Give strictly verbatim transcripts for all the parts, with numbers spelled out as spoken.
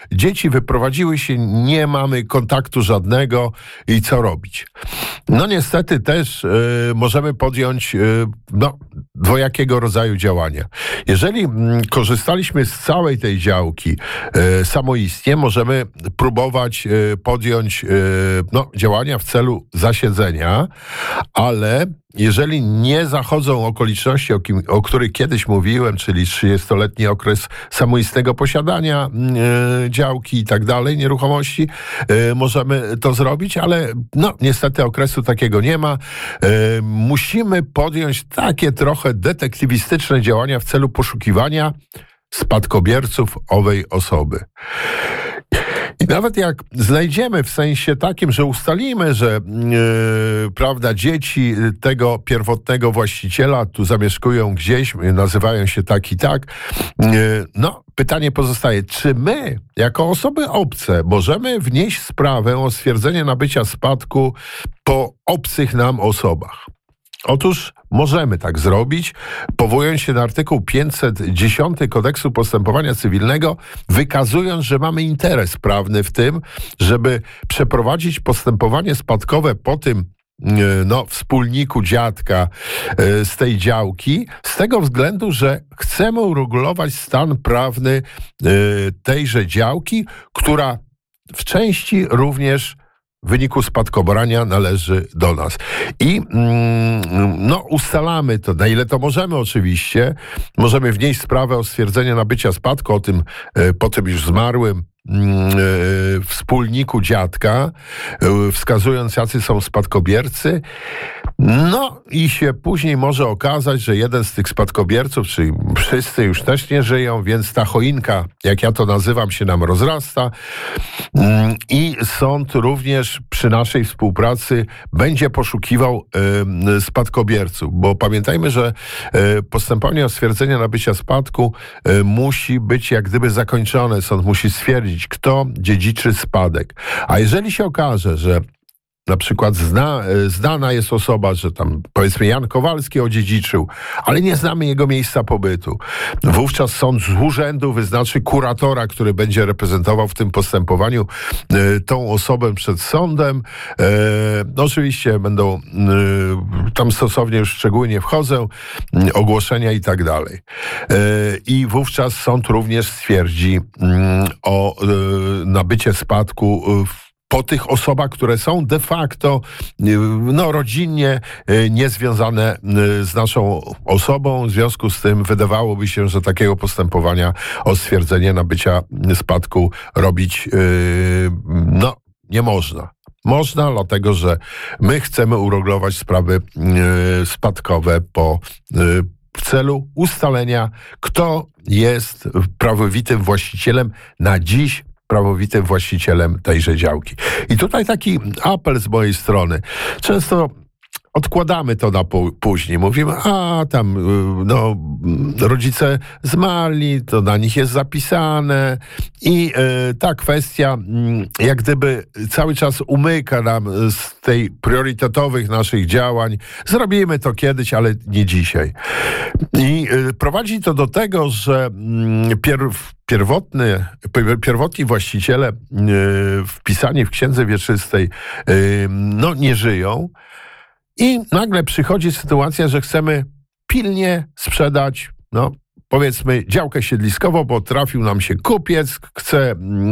dzieci wyprowadziły się, nie mamy kontaktu żadnego i co robić? No niestety też y, możemy podjąć y, no, dwojakiego rodzaju działania. Jeżeli y, korzystaliśmy z całej tej działki y, samoistnie, możemy próbować y, podjąć y, no, działania w celu zasiedzenia, ale jeżeli nie zachodzą okoliczności, o, kim, o których kiedyś mówiłem, czyli trzydziestoletni okres samoistnego posiadania y, działki i tak dalej, nieruchomości, y, możemy to zrobić, ale no niestety okresu takiego nie ma. Y, musimy podjąć takie trochę detektywistyczne działania w celu poszukiwania spadkobierców owej osoby. I nawet jak znajdziemy w sensie takim, że ustalimy, że yy, prawda, dzieci tego pierwotnego właściciela tu zamieszkują gdzieś, nazywają się tak i tak, yy, no pytanie pozostaje, czy my jako osoby obce możemy wnieść sprawę o stwierdzenie nabycia spadku po obcych nam osobach? Otóż możemy tak zrobić, powołując się na artykuł pięćset dziesięć Kodeksu Postępowania Cywilnego, wykazując, że mamy interes prawny w tym, żeby przeprowadzić postępowanie spadkowe po tym no, wspólniku dziadka z tej działki, z tego względu, że chcemy uregulować stan prawny tejże działki, która w części również w wyniku spadkobrania należy do nas. I mm, no, ustalamy to, na ile to możemy oczywiście. Możemy wnieść sprawę o stwierdzenie nabycia spadku, o tym, e, po tym już zmarłym e, wspólniku dziadka, e, wskazując, jacy są spadkobiercy. No i się później może okazać, że jeden z tych spadkobierców, czyli wszyscy już też nie żyją, więc ta choinka, jak ja to nazywam, się nam rozrasta. I sąd również przy naszej współpracy będzie poszukiwał y, spadkobierców, bo pamiętajmy, że y, postępowanie o stwierdzenie nabycia spadku y, musi być jak gdyby zakończone. Sąd musi stwierdzić, kto dziedziczy spadek. A jeżeli się okaże, że na przykład zna, znana jest osoba, że tam powiedzmy Jan Kowalski odziedziczył, ale nie znamy jego miejsca pobytu. Wówczas sąd z urzędu wyznaczy kuratora, który będzie reprezentował w tym postępowaniu e, tą osobę przed sądem. E, no oczywiście będą e, tam stosownie już szczegóły nie wchodzę, e, ogłoszenia i tak dalej. E, I wówczas sąd również stwierdzi e, o e, nabycie spadku w po tych osobach, które są de facto no, rodzinnie niezwiązane z naszą osobą. W związku z tym wydawałoby się, że takiego postępowania o stwierdzenie nabycia spadku robić no, nie można. Można, dlatego że my chcemy uregulować sprawy spadkowe po w celu ustalenia, kto jest prawowitym właścicielem na dziś prawowitym właścicielem tejże działki. I tutaj taki apel z mojej strony. Często odkładamy to na później. Mówimy, a tam no, rodzice zmarli, to na nich jest zapisane i y, ta kwestia y, jak gdyby cały czas umyka nam z tej priorytetowych naszych działań. Zrobimy to kiedyś, ale nie dzisiaj. I y, prowadzi to do tego, że y, pierw Pierwotny, pierwotni właściciele yy, wpisani w księdze wieczystej yy, no, nie żyją i nagle przychodzi sytuacja, że chcemy pilnie sprzedać, no, powiedzmy, działkę siedliskową, bo trafił nam się kupiec, chce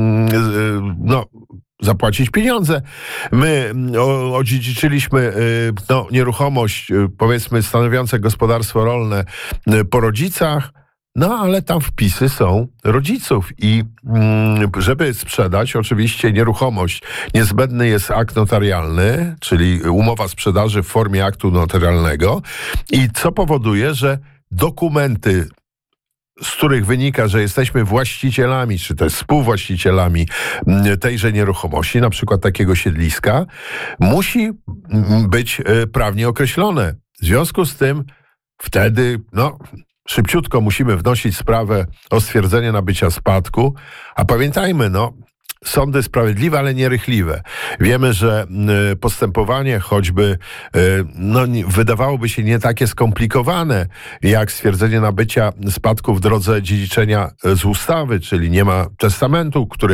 yy, no, zapłacić pieniądze. My o, odziedziczyliśmy y, no, nieruchomość, y, powiedzmy, stanowiące gospodarstwo rolne y, po rodzicach. No, ale tam wpisy są rodziców i mm, żeby sprzedać oczywiście nieruchomość, niezbędny jest akt notarialny, czyli umowa sprzedaży w formie aktu notarialnego i co powoduje, że dokumenty, z których wynika, że jesteśmy właścicielami, czy też współwłaścicielami tejże nieruchomości, na przykład takiego siedliska, musi być prawnie określone. W związku z tym wtedy, no... szybciutko musimy wnosić sprawę o stwierdzenie nabycia spadku, a pamiętajmy, no, sądy sprawiedliwe, ale nierychliwe. Wiemy, że y, postępowanie choćby y, no, wydawałoby się nie takie skomplikowane, jak stwierdzenie nabycia spadku w drodze dziedziczenia z ustawy, czyli nie ma testamentu, który